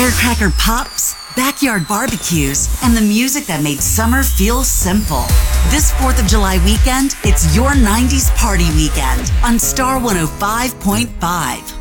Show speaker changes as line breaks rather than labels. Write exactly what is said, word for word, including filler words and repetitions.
Firecracker pops, backyard barbecues, and the music that made summer feel simple. This fourth of July weekend, it's your nineties party weekend on Star one oh five point five.